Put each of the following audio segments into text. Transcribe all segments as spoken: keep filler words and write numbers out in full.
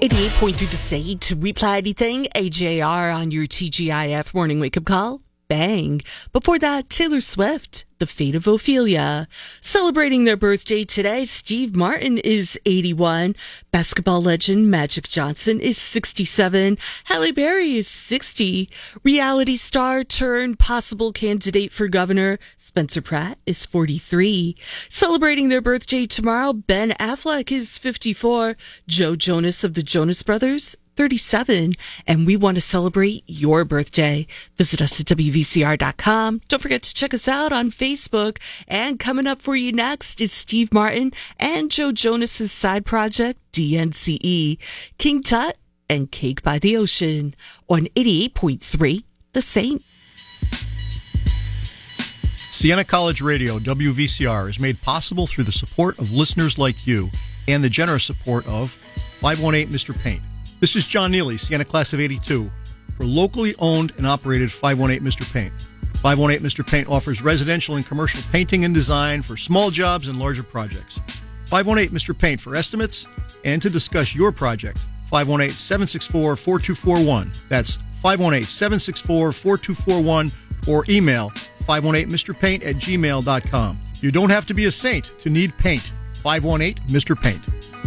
eighty-eight point three The Saint. Reply Anything, A J R on your T G I F morning wake-up call. Bang. Before that, Taylor Swift, The Fate of Ophelia. Celebrating their birthday today, Steve Martin is eighty-one. Basketball legend Magic Johnson is sixty-seven. Halle Berry is sixty. Reality star turned possible candidate for governor Spencer Pratt is forty-three. Celebrating their birthday tomorrow, Ben Affleck is fifty-four. Joe Jonas of the Jonas Brothers, thirty-seven, and we want to celebrate your birthday. Visit us at W V C R dot com. Don't forget to check us out on Facebook. And coming up for you next is Steve Martin and Joe Jonas's side project, D N C E, King Tut and Cake by the Ocean on eighty-eight point three The Saint. Siena College Radio, W V C R, is made possible through the support of listeners like you and the generous support of five one eight Mister Paint. This is John Neely, Siena Class of eighty-two, for locally owned and operated five one eight Mister Paint. five one eight Mister Paint offers residential and commercial painting and design for small jobs and larger projects. five one eight Mister Paint for estimates and to discuss your project. five one eight, seven six four, four two four one. That's five one eight, seven six four, four two four one or email five one eight Mister Paint at gmail dot com. You don't have to be a saint to need paint. five one eight Mister Paint.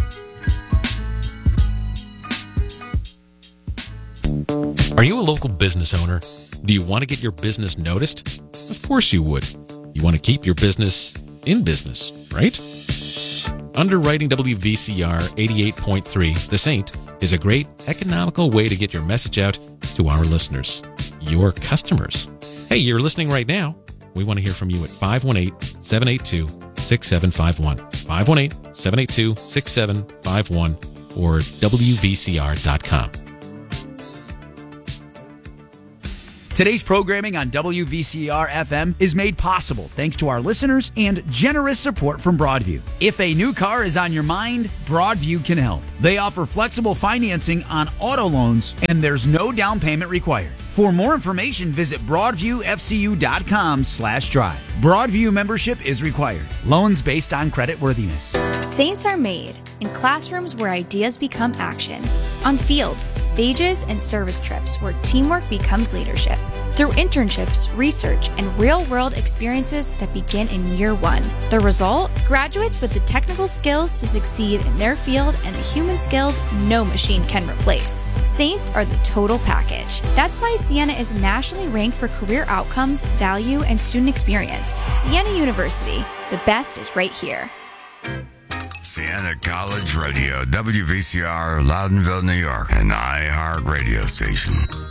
Are you a local business owner? Do you want to get your business noticed? Of course you would. You want to keep your business in business, right? Underwriting W V C R eighty-eight point three, The Saint, is a great economical way to get your message out to our listeners, your customers. Hey, you're listening right now. We want to hear from you at five one eight, seven eight two, six seven five one, five one eight, seven eight two, six seven five one, or W V C R dot com. Today's programming on W V C R F M is made possible thanks to our listeners and generous support from Broadview. If a new car is on your mind, Broadview can help. They offer flexible financing on auto loans, and there's no down payment required. For more information, visit broadviewfcu.com slash drive. Broadview membership is required. Loans based on credit worthiness. Saints are made in classrooms where ideas become action, on fields, stages, and service trips where teamwork becomes leadership, through internships, research, and real-world experiences that begin in year one. The result? Graduates with the technical skills to succeed in their field and the human skills no machine can replace. Saints are the total package. That's why Siena is nationally ranked for career outcomes, value, and student experience. Siena University. The best is right here. Siena College Radio, W V C R, Loudonville, New York, an iHeart radio station.